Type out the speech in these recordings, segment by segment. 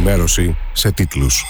ενημέρωση σε τίτλους.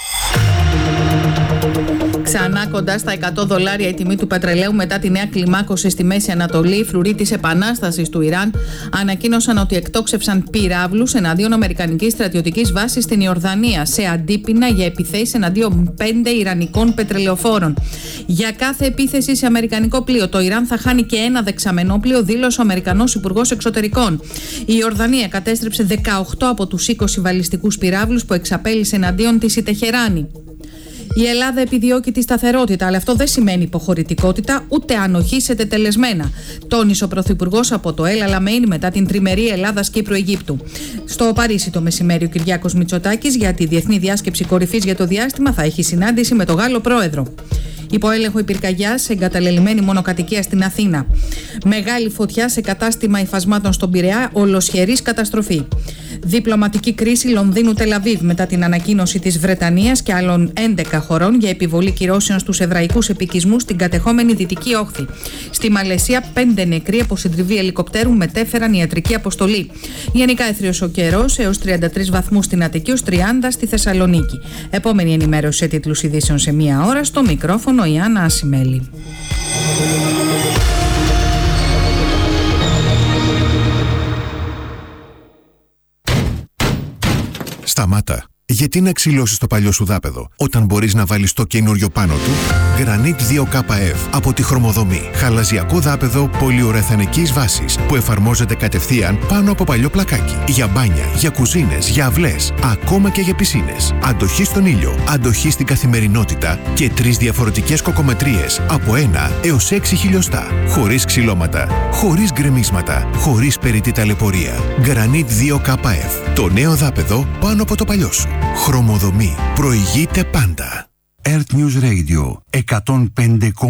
Ξανά κοντά στα $100 η τιμή του πετρελαίου μετά τη νέα κλιμάκωση στη Μέση Ανατολή. Οι φρουροί της επανάστασης του Ιράν ανακοίνωσαν ότι εκτόξευσαν πυράβλους εναντίον αμερικανικής στρατιωτικής βάσης στην Ιορδανία σε αντίπεινα για επιθέσεις εναντίον 5 ιρανικών πετρελαιοφόρων. Για κάθε επίθεση σε αμερικανικό πλοίο, το Ιράν θα χάνει και ένα δεξαμενόπλοιο, δήλωσε ο Αμερικανός Υπουργός Εξωτερικών. Η Ιορδανία κατέστρεψε 18 από τους 20 βαλιστικούς πυράβλους που εξαπέλυσε εναντίον της η Τεχεράνη. Η Ελλάδα επιδιώκει τη σταθερότητα, αλλά αυτό δεν σημαίνει υποχωρητικότητα ούτε ανοχή σε τετελεσμένα, τόνισε ο Πρωθυπουργός από το El Alamein μετά την τριμερή Ελλάδας-Κύπρου-Αιγύπτου. Στο Παρίσι το μεσημέρι ο Κυριάκος Μητσοτάκης για τη Διεθνή Διάσκεψη Κορυφής για το Διάστημα θα έχει συνάντηση με τον Γάλλο Πρόεδρο. Υπό έλεγχο πυρκαγιά σε εγκαταλελειμμένη μονοκατοικία στην Αθήνα. Μεγάλη φωτιά σε κατάστημα υφασμάτων στον Πειραιά, ολοσχερής καταστροφή. Διπλωματική κρίση Λονδίνου-Τελαβίβ μετά την ανακοίνωση της Βρετανίας και άλλων 11 χωρών για επιβολή κυρώσεων στους εβραϊκούς επικισμούς στην κατεχόμενη Δυτική Όχθη. Στη Μαλαισία, 5 νεκροί από συντριβή ελικοπτέρου μετέφεραν ιατρική αποστολή. Γενικά έθριος ο καιρός, έως 33 βαθμούς στην Αττική, ως 30 στη Θεσσαλονίκη. Επόμενη ενημέρωση σε τίτλους ειδήσεων σε μία ώρα. Στο μικρόφωνο η Άννα Ασημέλη. Σταμάτα. Γιατί να ξυλώσεις το παλιό σου δάπεδο όταν μπορείς να βάλεις το καινούριο πάνω του? Granit 2KF από τη Χρωμοδομή. Χαλαζιακό δάπεδο πολυουρεθανικής βάσης που εφαρμόζεται κατευθείαν πάνω από παλιό πλακάκι. Για μπάνια, για κουζίνες, για αυλές, ακόμα και για πισίνες. Αντοχή στον ήλιο, αντοχή στην καθημερινότητα και 3 διαφορετικές κοκομετρίες από 1 έως 6 χιλιοστά. Χωρίς ξυλώματα, χωρίς γκρεμίσματα, χωρίς περιττή ταλαιπωρία. Granit 2KF. Το νέο δάπεδο πάνω από το παλιό σου. Χρωμοδομή. Προηγείται πάντα. Earth News Radio 105,1